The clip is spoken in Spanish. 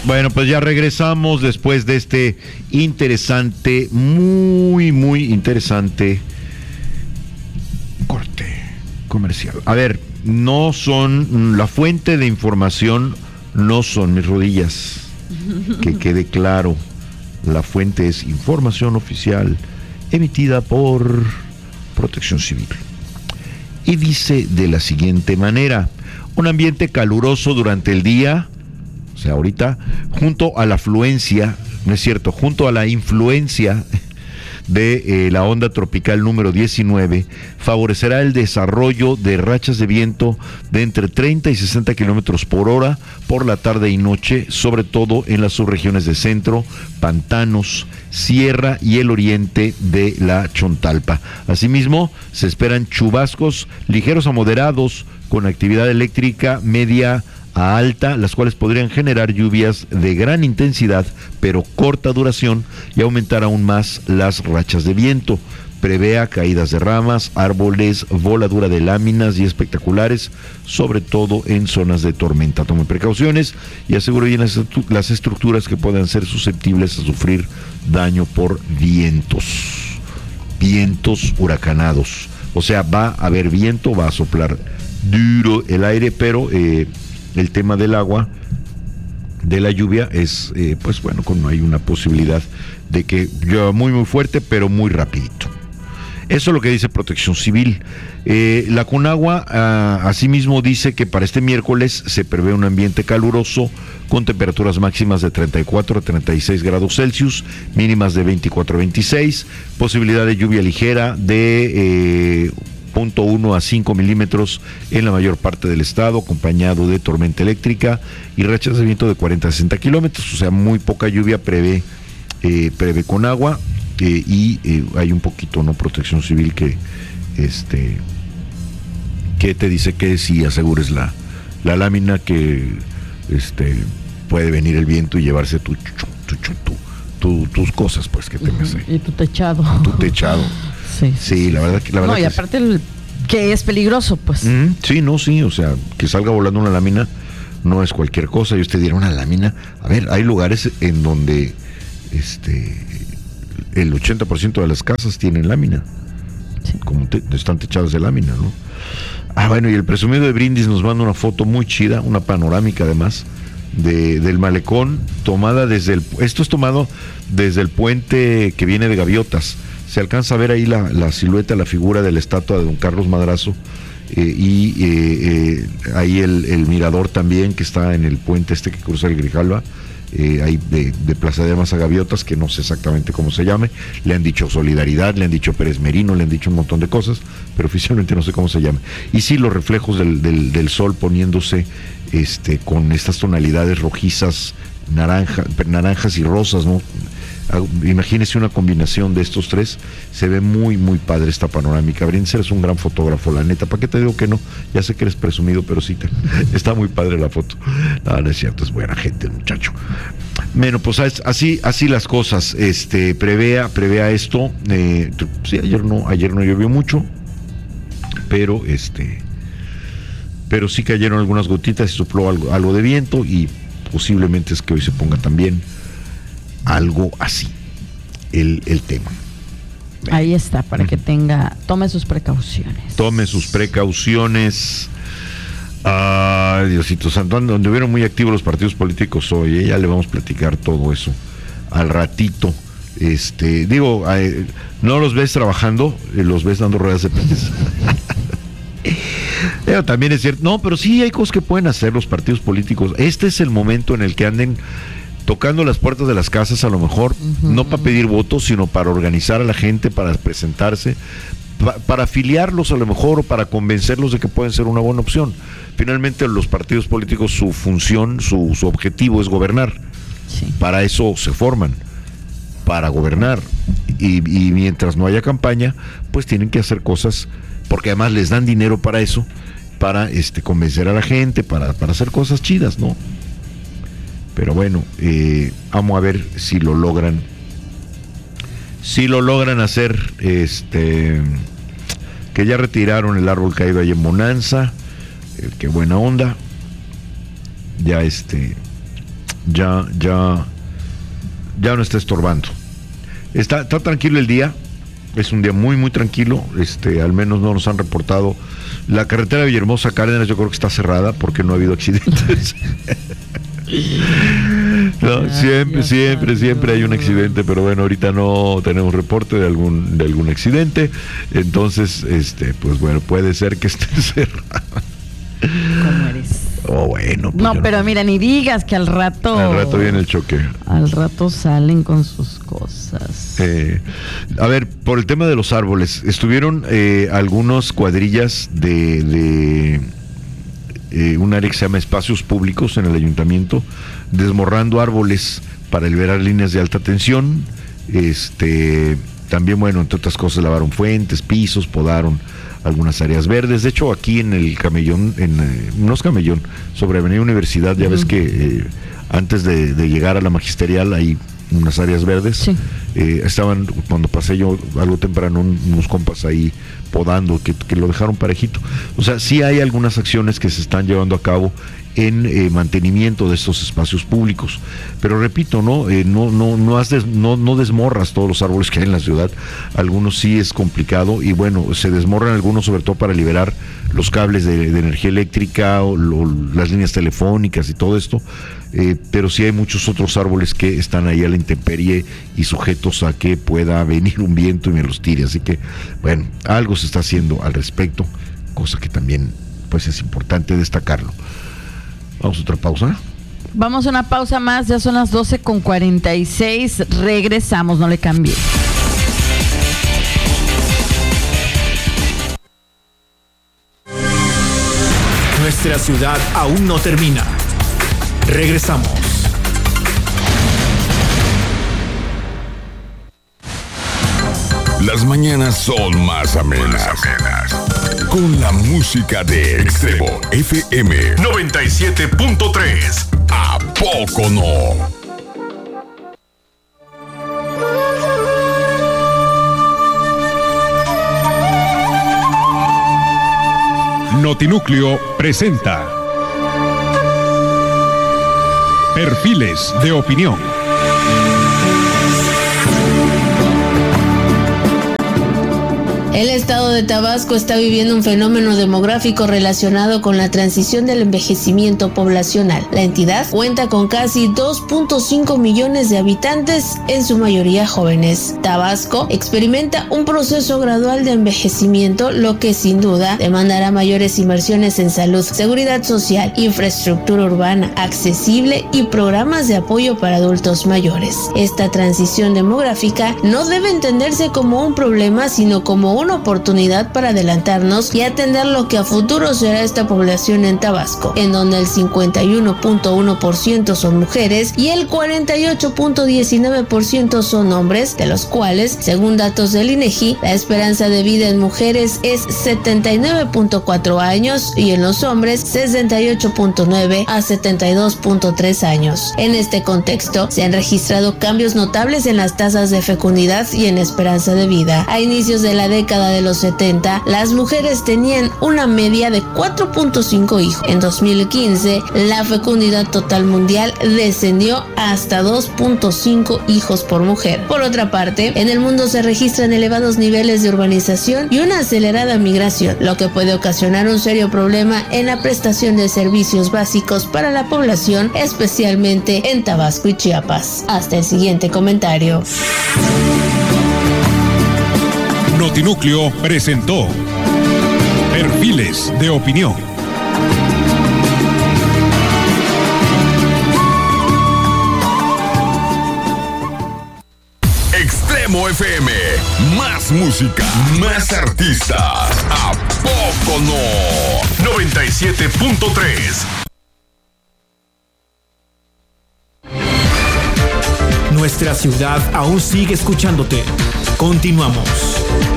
Bueno, pues ya regresamos después de este interesante, muy interesante corte comercial. A ver, no son, la fuente de información no son mis rodillas, que quede claro, la fuente es información oficial emitida por Protección Civil. Y dice de la siguiente manera: un ambiente caluroso durante el día, o sea, ahorita, junto a la influencia de la onda tropical número 19, favorecerá el desarrollo de rachas de viento de entre 30 y 60 kilómetros por hora por la tarde y noche, sobre todo en las subregiones de centro, pantanos, sierra y el oriente de la Chontalpa. Asimismo, se esperan chubascos ligeros a moderados con actividad eléctrica media a alta, las cuales podrían generar lluvias de gran intensidad pero corta duración y aumentar aún más las rachas de viento. Prevea caídas de ramas, árboles, voladura de láminas y espectaculares, sobre todo en zonas de tormenta. Tome precauciones y asegure bien las estructuras que puedan ser susceptibles a sufrir daño por vientos huracanados. O sea, va a haber viento, va a soplar duro el aire, pero el tema del agua, de la lluvia, es, pues bueno, como hay una posibilidad de que llueva muy fuerte, pero muy rapidito. Eso es lo que dice Protección Civil. La Conagua asimismo dice que para este miércoles se prevé un ambiente caluroso con temperaturas máximas de 34 a 36 grados Celsius, mínimas de 24 a 26, posibilidad de lluvia ligera de 0.1 a 5 milímetros en la mayor parte del estado, acompañado de tormenta eléctrica y rachas de viento de 40 a 60 kilómetros, o sea, muy poca lluvia prevé Conagua, y hay un poquito, ¿no? Protección Civil que te dice que si asegures la lámina, que puede venir el viento y llevarse tus cosas, pues, que tengas ahí. Y tu techado. Sí, la verdad no, y que aparte que es peligroso, pues. Sí, o sea, que salga volando una lámina no es cualquier cosa. Y usted dirá, una lámina. A ver, hay lugares en donde el 80% de las casas tienen lámina. Sí. Como están techadas de lámina, ¿no? Bueno, y el presumido de Brindis nos manda una foto muy chida, una panorámica además, del malecón, esto es tomado desde el puente que viene de Gaviotas. Se alcanza a ver ahí la silueta, la figura de la estatua de don Carlos Madrazo, y ahí el mirador también, que está en el puente que cruza el Grijalva, ahí de Plaza de Armas a Gaviotas, que no sé exactamente cómo se llame. Le han dicho Solidaridad, le han dicho Pérez Merino, le han dicho un montón de cosas, pero oficialmente no sé cómo se llame. Y sí, los reflejos del sol poniéndose con estas tonalidades rojizas, naranjas y rosas, ¿no? Imagínese una combinación de estos tres. Se ve muy padre esta panorámica. Brindis, eres un gran fotógrafo, la neta. ¿Para qué te digo que no? Ya sé que eres presumido, pero sí, está muy padre la foto. No es cierto, es buena gente el muchacho. Bueno, pues así las cosas. Prevea esto. Sí, ayer no llovió mucho, pero sí cayeron algunas gotitas y sopló algo de viento, y posiblemente es que hoy se ponga también algo así el tema. Ahí está, para que tome sus precauciones. Ay, Diosito Santo, donde hubieron muy activos los partidos políticos hoy, ya le vamos a platicar todo eso al ratito. No los ves trabajando, los ves dando ruedas de prensa. Pero también es cierto, no, pero sí hay cosas que pueden hacer los partidos políticos. Este es el momento en el que anden tocando las puertas de las casas, a lo mejor, no para pedir votos, sino para organizar a la gente, para presentarse, para afiliarlos a lo mejor, o para convencerlos de que pueden ser una buena opción. Finalmente, los partidos políticos, su función, su objetivo es gobernar. Sí. Para eso se forman, para gobernar. Y mientras no haya campaña, pues tienen que hacer cosas, porque además les dan dinero para eso, para convencer a la gente, para hacer cosas chidas, ¿no? Pero bueno, vamos a ver si lo logran. Si lo logran hacer, que ya retiraron el árbol caído ahí en Bonanza, qué buena onda. Ya ya no está estorbando. Está tranquilo el día, es un día muy muy tranquilo, al menos no nos han reportado. La carretera de Villahermosa a Cárdenas yo creo que está cerrada porque no ha habido accidentes. No, siempre hay un accidente, pero bueno, ahorita no tenemos reporte de algún accidente, entonces pues bueno, puede ser que esté cerrada. ¿Cómo eres? Bueno, pues no, pero mira, ni digas que al rato viene el choque. Al rato salen con sus cosas. A ver, por el tema de los árboles, estuvieron algunas cuadrillas de un área que se llama Espacios Públicos en el ayuntamiento, desmorrando árboles para liberar líneas de alta tensión. También, bueno, entre otras cosas, lavaron fuentes, pisos, podaron algunas áreas verdes. De hecho, aquí en el Camellón, no es Camellón, sobre Avenida Universidad, ya ves que antes de llegar a la magisterial hay unas áreas verdes. Sí. Estaban, cuando pasé yo algo temprano, unos compas ahí podando, que lo dejaron parejito. O sea, sí hay algunas acciones que se están llevando a cabo en mantenimiento de estos espacios públicos, pero repito, no desmorras todos los árboles que hay en la ciudad. Algunos sí es complicado y bueno, se desmorran algunos sobre todo para liberar los cables de energía eléctrica o las líneas telefónicas y todo esto, pero sí hay muchos otros árboles que están ahí a la intemperie y sujetos a que pueda venir un viento y me los tire. Así que bueno, algo se está haciendo al respecto, cosa que también pues es importante destacarlo. Vamos a otra pausa. Vamos a una pausa más, ya son las 12:46. Regresamos, no le cambie. Nuestra ciudad aún no termina. Regresamos. Las mañanas son más amenas. Con la música de Extremo FM 97.3. ¿A poco no? Notinúcleo presenta Perfiles de Opinión. El estado de Tabasco está viviendo un fenómeno demográfico relacionado con la transición del envejecimiento poblacional. La entidad cuenta con casi 2.5 millones de habitantes, en su mayoría jóvenes. Tabasco experimenta un proceso gradual de envejecimiento, lo que sin duda demandará mayores inversiones en salud, seguridad social, infraestructura urbana accesible y programas de apoyo para adultos mayores. Esta transición demográfica no debe entenderse como un problema, sino como una oportunidad para adelantarnos y atender lo que a futuro será esta población en Tabasco, en donde el 51.1% son mujeres y el 48.19% son hombres, de los cuales, según datos del INEGI, la esperanza de vida en mujeres es 79.4 años y en los hombres 68.9 a 72.3 años. En este contexto, se han registrado cambios notables en las tasas de fecundidad y en esperanza de vida. A inicios de la década de los 70, las mujeres tenían una media de 4.5 hijos. En 2015, la fecundidad total mundial descendió hasta 2.5 hijos por mujer. Por otra parte, en el mundo se registran elevados niveles de urbanización y una acelerada migración, lo que puede ocasionar un serio problema en la prestación de servicios básicos para la población, especialmente en Tabasco y Chiapas. Hasta el siguiente comentario. Notinúcleo presentó Perfiles de Opinión. Extremo FM, más música, más artistas. ¿A poco no? 97.3. Nuestra ciudad aún sigue escuchándote. Continuamos.